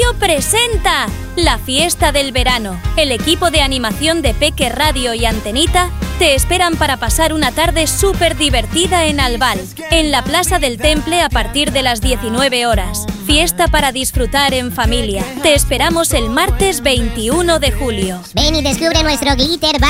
Radio presenta la fiesta del verano. El equipo de animación de Peque Radio y Antenita te esperan para pasar una tarde súper divertida en Albal, en la Plaza del Temple a partir de las 19 horas. Fiesta para disfrutar en familia. Te esperamos el martes 21 de julio. Ven y descubre nuestro glitter bar.